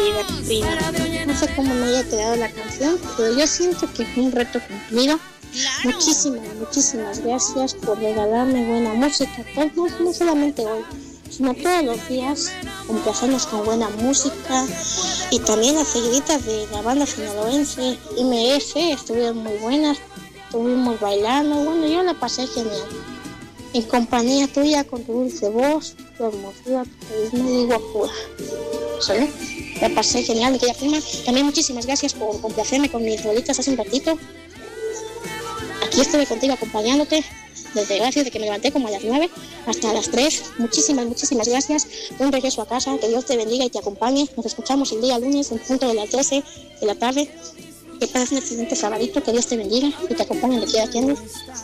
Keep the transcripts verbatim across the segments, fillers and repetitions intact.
querida prima. No sé cómo me haya quedado la canción, pero yo siento que fue un reto cumplido. Claro. Muchísimas, muchísimas gracias por regalarme buena música, pues no, no solamente hoy, sino todos los días, complacernos con buena música. Y también las seguiditas de la banda sinaloense M F estuvieron muy buenas, estuvimos bailando, bueno, yo la pasé genial. En compañía tuya, con tu dulce voz, tu hermosura, tu carisma y guapura. ¿Sale? La pasé genial, mi querida prima. También muchísimas gracias por complacerme con mis rolitas hace un ratito. Aquí estuve contigo acompañándote desde gracias de que me levanté como a las nueve hasta las tres. Muchísimas, muchísimas gracias. Un regreso a casa, que Dios te bendiga y te acompañe. Nos escuchamos el día lunes en punto de las doce de la tarde. Que pases un excelente sabadito, que Dios te bendiga y te acompañe donde quiera que andes.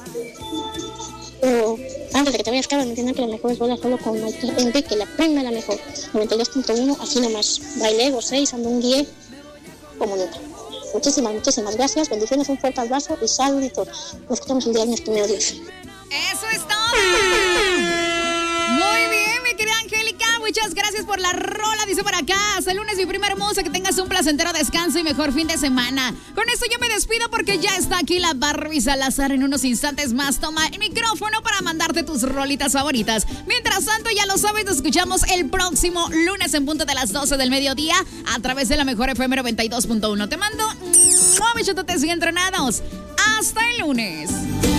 Pero antes de que te vayas, cabe mencionar que la mejor es bola solo con Enrique, la prima la mejor. noventa y dos punto uno, así nomás. Bailé, gocé y ando un guía como nunca. Muchísimas, muchísimas gracias. Bendiciones, un fuerte abrazo y saluditos. Nos escuchamos el día lunes, primero Dios. Eso es todo. Muy bien, mi querida Angélica. Muchas gracias por la rola. Dice por acá, hasta el lunes, mi prima hermosa. Que tengas un placentero descanso y mejor fin de semana. Con esto yo me despido porque ya está aquí la Barbie Salazar. En unos instantes más toma el micrófono para mandarte tus rolitas favoritas. Mientras tanto, ya lo sabes, nos escuchamos el próximo lunes en punto de las doce del mediodía a través de la mejor F M noventa y dos punto uno. Te mando besototes y entrenados. Hasta el lunes.